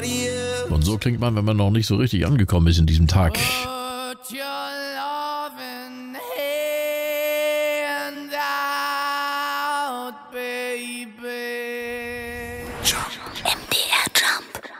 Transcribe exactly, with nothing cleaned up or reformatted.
Und so klingt man, wenn man noch nicht so richtig angekommen ist in diesem Tag. Put your loving hand out, baby. M D